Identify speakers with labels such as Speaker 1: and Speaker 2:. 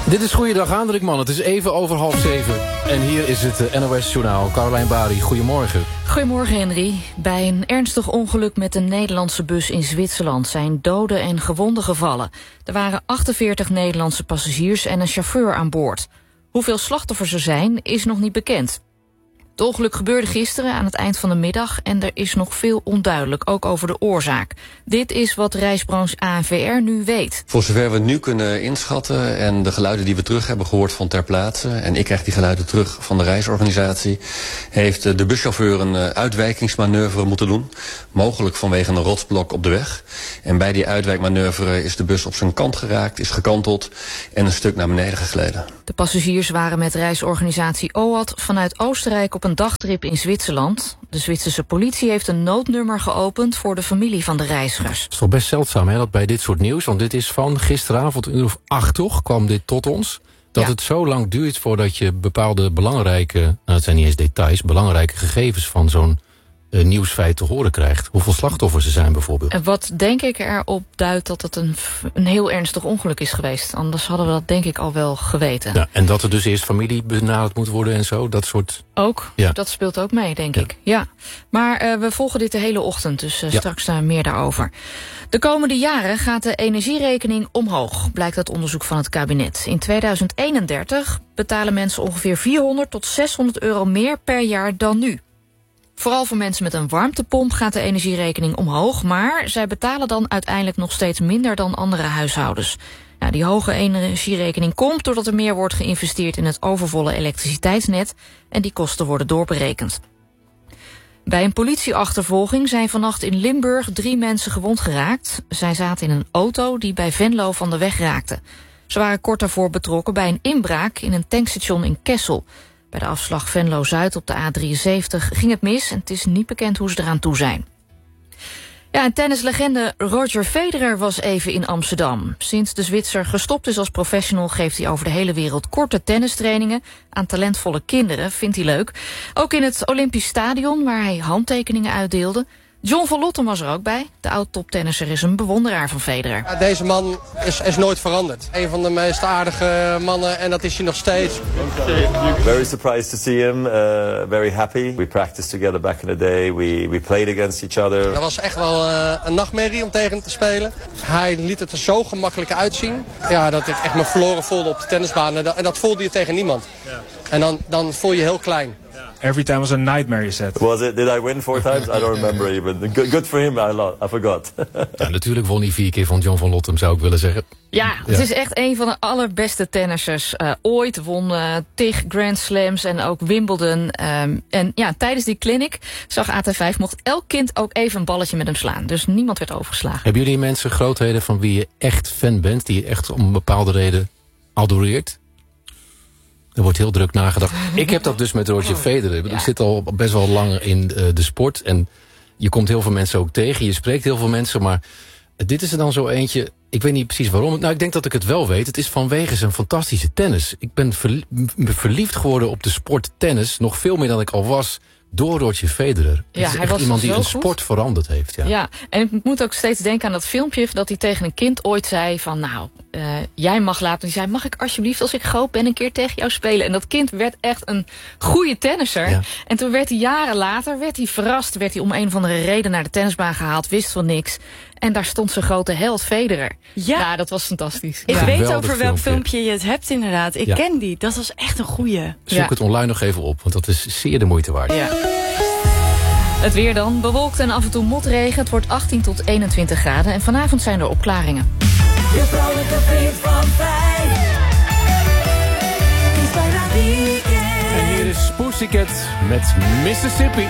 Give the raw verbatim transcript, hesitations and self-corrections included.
Speaker 1: Dit is Goeiedag Hendrikman. Het is even over half zeven. En hier is het N O S-journaal. Carolijn Bari, goedemorgen.
Speaker 2: Goedemorgen, Henry. Bij een ernstig ongeluk met een Nederlandse bus in Zwitserland zijn doden en gewonden gevallen. Er waren achtenveertig Nederlandse passagiers en een chauffeur aan boord. Hoeveel slachtoffers er zijn, is nog niet bekend. Het ongeluk gebeurde gisteren aan het eind van de middag en er is nog veel onduidelijk, ook over de oorzaak. Dit is wat reisbranche A N V R nu weet.
Speaker 3: Voor zover we nu kunnen inschatten en de geluiden die we terug hebben gehoord van ter plaatse, en ik krijg die geluiden terug van de reisorganisatie, heeft de buschauffeur een uitwijkingsmanoeuvre moeten doen, mogelijk vanwege een rotsblok op de weg. En bij die uitwijkmanoeuvre is de bus op zijn kant geraakt, is gekanteld en een stuk naar beneden gegleden.
Speaker 2: De passagiers waren met reisorganisatie O A T vanuit Oostenrijk op een dagtrip in Zwitserland. De Zwitserse politie heeft een noodnummer geopend voor de familie van de reizigers.
Speaker 1: Het is toch best zeldzaam, hè, dat bij dit soort nieuws, want dit is van gisteravond een uur of acht, toch, kwam dit tot ons. Dat ja. het zo lang duurt voordat je bepaalde belangrijke, nou het zijn niet eens details, belangrijke gegevens van zo'n uh, nieuwsfeit te horen krijgt. Hoeveel slachtoffers er zijn bijvoorbeeld.
Speaker 2: En wat denk ik erop duidt dat het een, een heel ernstig ongeluk is geweest. Anders hadden we dat denk ik al wel geweten.
Speaker 1: Ja, en dat er dus eerst familie benaderd moet worden en zo, dat soort...
Speaker 2: Ook, ja. Dat speelt ook mee, denk ja. ik. Ja. Maar uh, we volgen dit de hele ochtend, dus uh, ja. straks uh, meer daarover. De komende jaren gaat de energierekening omhoog, blijkt uit onderzoek van het kabinet. In tweeduizend eenendertig betalen mensen ongeveer vierhonderd tot zeshonderd euro meer per jaar dan nu. Vooral voor mensen met een warmtepomp gaat de energierekening omhoog, maar zij betalen dan uiteindelijk nog steeds minder dan andere huishoudens. Nou, die hoge energierekening komt doordat er meer wordt geïnvesteerd in het overvolle elektriciteitsnet en die kosten worden doorberekend. Bij een politieachtervolging zijn vannacht in Limburg drie mensen gewond geraakt. Zij zaten in een auto die bij Venlo van de weg raakte. Ze waren kort daarvoor betrokken bij een inbraak in een tankstation in Kessel. Bij de afslag Venlo-Zuid op de A drieënzeventig ging het mis en het is niet bekend hoe ze eraan toe zijn. Ja, en tennislegende Roger Federer was even in Amsterdam. Sinds de Zwitser gestopt is als professional geeft hij over de hele wereld korte tennistrainingen aan talentvolle kinderen, vindt hij leuk. Ook in het Olympisch Stadion, waar hij handtekeningen uitdeelde. John van Lottem was er ook bij. De oud-toptennisser is een bewonderaar van Federer.
Speaker 4: Ja, deze man is, is nooit veranderd. Een van de meest aardige mannen en dat is hij nog steeds.
Speaker 5: Very surprised to see him. Uh, very happy. We practiced together back in the day. We, we played against each other.
Speaker 4: Dat was echt wel uh, een nachtmerrie om tegen hem te spelen. Hij liet het er zo gemakkelijk uitzien. Ja, dat ik echt me verloren voelde op de tennisbaan. En dat, en dat voelde je tegen niemand. En dan, dan voel je heel klein.
Speaker 6: Every time was a nightmare, you said.
Speaker 5: Was it? Did I win four times? I don't remember even. Good, good for him, I, I forgot.
Speaker 1: Ja, natuurlijk won hij vier keer van John van Lottem, zou ik willen zeggen.
Speaker 2: Ja, het ja. is echt een van de allerbeste tennissers uh, ooit. Won uh, tig Grand Slams en ook Wimbledon. Um, en ja, tijdens die clinic, zag A T vijf, mocht elk kind ook even een balletje met hem slaan. Dus niemand werd overgeslagen.
Speaker 1: Hebben jullie mensen grootheden van wie je echt fan bent, die je echt om een bepaalde reden adoreert? Er wordt heel druk nagedacht. Ik heb dat dus met Roger Federer. Ik ja. zit al best wel lang in uh, de sport. En je komt heel veel mensen ook tegen. Je spreekt heel veel mensen. Maar dit is er dan zo eentje. Ik weet niet precies waarom. Nou, ik denk dat ik het wel weet. Het is vanwege zijn fantastische tennis. Ik ben verlie- verliefd geworden op de sport tennis. Nog veel meer dan ik al was. Door Roger Federer.
Speaker 2: Ja,
Speaker 1: het is
Speaker 2: hij
Speaker 1: echt
Speaker 2: was
Speaker 1: iemand die
Speaker 2: zo
Speaker 1: een
Speaker 2: goed.
Speaker 1: sport veranderd heeft. Ja.
Speaker 2: ja, en ik moet ook steeds denken aan dat filmpje dat hij tegen een kind ooit zei van nou, uh, jij mag laten. Die zei, mag ik alsjeblieft als ik groot ben een keer tegen jou spelen? En dat kind werd echt een goede tennisser. Ja. En toen werd hij jaren later, werd hij verrast, werd hij om een of andere reden naar de tennisbaan gehaald, wist van niks. En daar stond zijn grote held Federer. Ja, ja dat was fantastisch.
Speaker 7: Ik
Speaker 2: ja.
Speaker 7: weet
Speaker 1: Geweldig
Speaker 7: over welk
Speaker 1: filmpje.
Speaker 7: filmpje je het hebt inderdaad. Ik ja. ken die, dat was echt een goeie.
Speaker 1: Zoek
Speaker 2: ja.
Speaker 1: het online nog even op, want dat is zeer de moeite waard.
Speaker 2: Ja. Het weer dan, bewolkt en af en toe motregen. Het wordt achttien tot eenentwintig graden en vanavond zijn er opklaringen.
Speaker 8: Je vrolijke vriend van vijf is bijna weekend.
Speaker 1: En hier is Pussycat met Mississippi.